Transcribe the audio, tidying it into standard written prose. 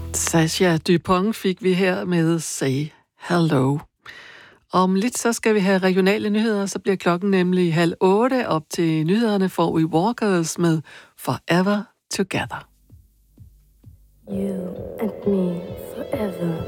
Sasha Dupont fik vi her med Say Hello. Om lidt så skal vi have regionale nyheder, så bliver klokken nemlig 7:30. Op til nyhederne får we Walkers med Forever Together. You and me forever.